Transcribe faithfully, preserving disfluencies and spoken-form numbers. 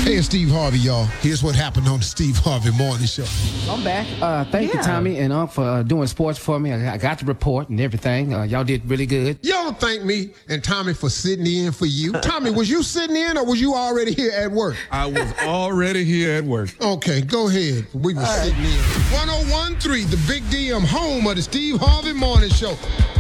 Hey, it's Steve Harvey, y'all. Here's what happened on the Steve Harvey Morning Show. I'm back. Uh, thank Yeah. you, Tommy and Unc, for uh, doing sports for me. I, I got the report and everything. Uh, y'all did really good. Y'all thank me and Tommy for sitting in for you. Tommy, was you sitting in or was you already here at work? I was already here at work. Okay, go ahead. We were sitting in. one oh one point three, the Big D M, home of the Steve Harvey Morning Show.